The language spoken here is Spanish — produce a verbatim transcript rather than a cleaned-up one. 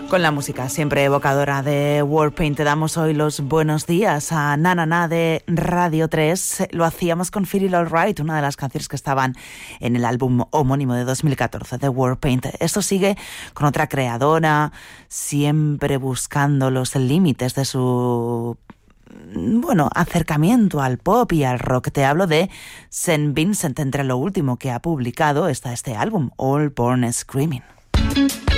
Con la música siempre evocadora de Warpaint te damos hoy los buenos días a Na Na Na de Radio tres. Lo hacíamos con Feel It Alright, una de las canciones que estaban en el álbum homónimo de dos mil catorce de Warpaint. Esto sigue con otra creadora, siempre buscando los límites de su bueno, acercamiento al pop y al rock. Te hablo de Saint Vincent. Entre lo último que ha publicado está este álbum, All Born Screaming.